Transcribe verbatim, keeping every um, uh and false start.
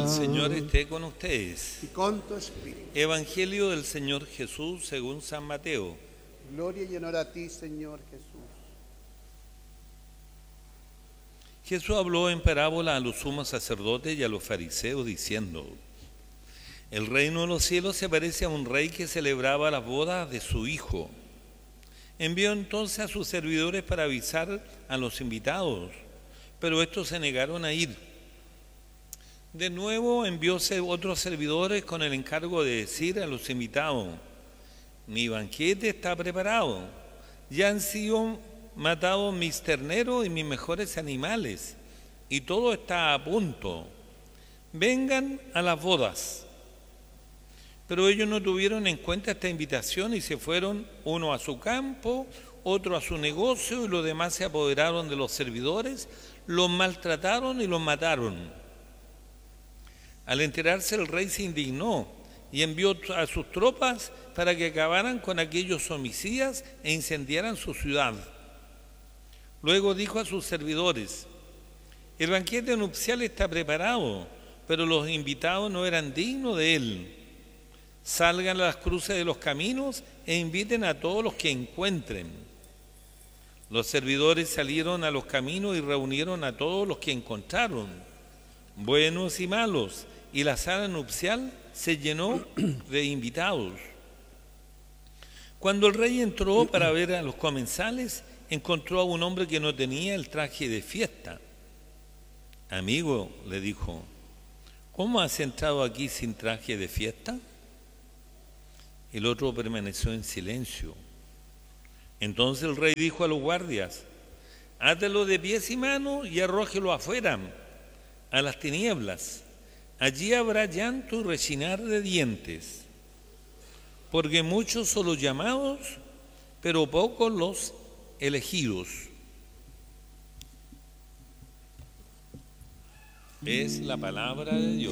El Señor esté con ustedes. y con tu espíritu. Evangelio del Señor Jesús según San Mateo. Gloria y honor a ti, Señor Jesús. Jesús habló en parábola a los sumos sacerdotes y a los fariseos diciendo: el reino de los cielos se parece a un rey que celebraba las bodas de su hijo. Envió entonces a sus servidores para avisar a los invitados, pero estos se negaron a ir. De nuevo envió otros servidores con el encargo de decir a los invitados: mi banquete está preparado, ya han sido matados mis terneros y mis mejores animales, y todo está a punto. Vengan a las bodas. Pero ellos no tuvieron en cuenta esta invitación y se fueron, uno a su campo, otro a su negocio, y los demás se apoderaron de los servidores, los maltrataron y los mataron. Al enterarse, el rey se indignó y envió a sus tropas para que acabaran con aquellos homicidas e incendiaran su ciudad. Luego dijo a sus servidores: el banquete nupcial está preparado, pero los invitados no eran dignos de él. Salgan a las cruces de los caminos e inviten a todos los que encuentren. Los servidores salieron a los caminos y reunieron a todos los que encontraron, buenos y malos, y la sala nupcial se llenó de invitados. Cuando el rey entró para ver a los comensales, encontró a un hombre que no tenía el traje de fiesta. Amigo, le dijo, ¿cómo has entrado aquí sin traje de fiesta? El otro permaneció en silencio. Entonces el rey dijo a los guardias: átelo de pies y manos y arrójelo afuera, a las tinieblas. Allí habrá llanto y rechinar de dientes, porque muchos son los llamados, pero pocos los elegidos. Es la palabra de Dios.